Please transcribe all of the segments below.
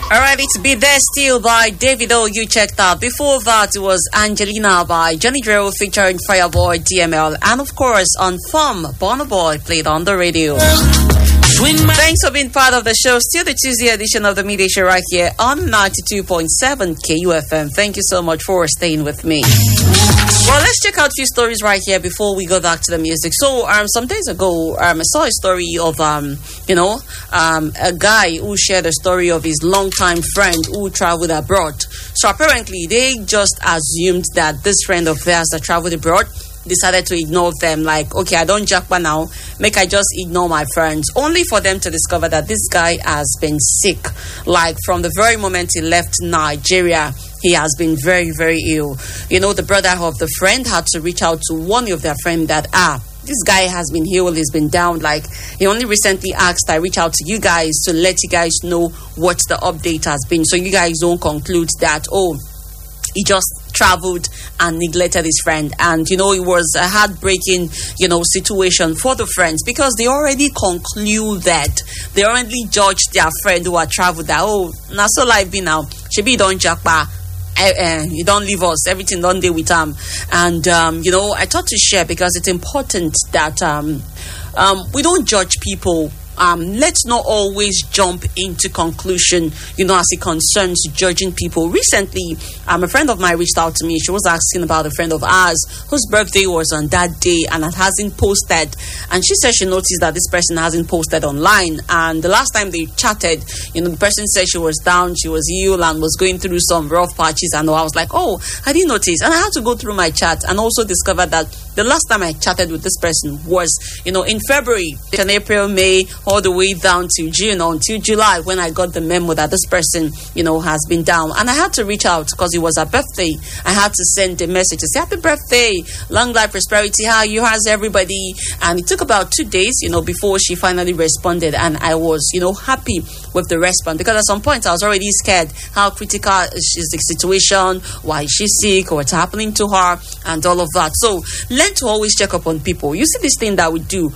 Alright, it's Be There Still by Davido, you checked out. Before that, it was Angelina by Johnny Drell featuring Fireboy, DML, and of course, on Farm, Burna Boy played on the radio. Thanks for being part of the show. Still the Tuesday edition of the Midday Show right here on 92.7 KUFM. Thank you so much for staying with me. Well, let's check out a few stories right here before we go back to the music. So, some days ago, I saw a story of, a guy who shared a story of his longtime friend who traveled abroad. So, apparently, they just assumed that this friend of theirs that traveled abroad decided to ignore them, like, okay, I don't jackpot now, make I just ignore my friends, only for them to discover that this guy has been sick. Like, from the very moment he left Nigeria, he has been very, very ill. You know, the brother of the friend had to reach out to one of their friends that, this guy has been ill, he's been down. Like, he only recently asked I reach out to you guys to let you guys know what the update has been, so you guys don't conclude that, he just traveled and neglected his friend. And, it was a heartbreaking, situation for the friends, because they already concluded, they already judged their friend who had traveled that, now so life be now, shebi don't jackpa, you don't leave us, everything don't deal with him. And, I thought to share because it's important that we don't judge people. Let's not always jump into conclusion, as it concerns judging people. Recently, a friend of mine reached out to me. She was asking about a friend of ours whose birthday was on that day and it hasn't posted. And she said she noticed that this person hasn't posted online. And the last time they chatted, the person said she was down, she was ill and was going through some rough patches. And I was like, I didn't notice. And I had to go through my chat and also discover that the last time I chatted with this person was, in February, in April, May, all the way down to June until July, when I got the memo that this person, has been down. And I had to reach out because it was her birthday. I had to send a message to say, happy birthday, long life, prosperity, how you, how's everybody? And it took about 2 days, before she finally responded. And I was, happy with the response, because at some point I was already scared how critical is the situation, why is she sick, or what's happening to her, and all of that. So learn to always check up on people. You see this thing that we do,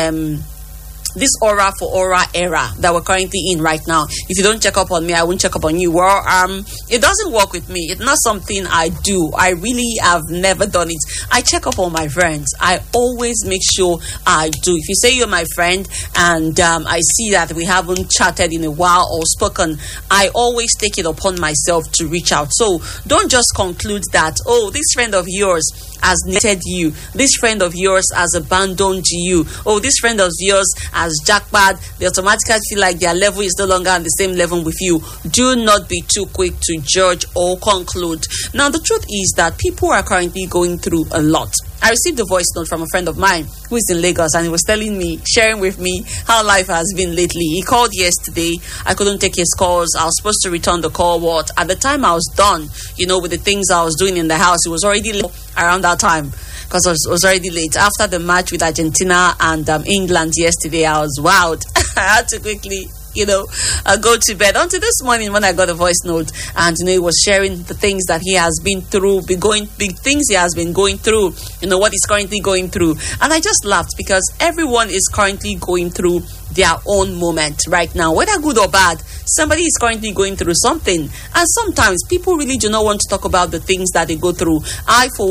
this aura for aura era that we're currently in right now. If you don't check up on me, I won't check up on you. Well, it doesn't work with me. It's not something I do. I really have never done it. I check up on my friends. I always make sure I do. If you say you're my friend and I see that we haven't chatted in a while or spoken, I always take it upon myself to reach out. So don't just conclude that, this friend of yours has netted you, this friend of yours has abandoned you, this friend of yours has jackpot, they automatically feel like their level is no longer on the same level with you. Do not be too quick to judge or conclude. Now, the truth is that people are currently going through a lot. I received a voice note from a friend of mine who is in Lagos, and he was telling me, sharing with me how life has been lately. He called yesterday. I couldn't take his calls. I was supposed to return the call. At the time I was done, with the things I was doing in the house, it was already late around that time, because it was already late. After the match with Argentina and England yesterday, I was wowed. I had to quickly go to bed until this morning when I got a voice note, and he was sharing the things that he has been through, big things he has been going through, what he's currently going through. And I just laughed, because everyone is currently going through their own moment right now, whether good or bad. Somebody is currently going through something, and sometimes people really do not want to talk about the things that they go through. I, for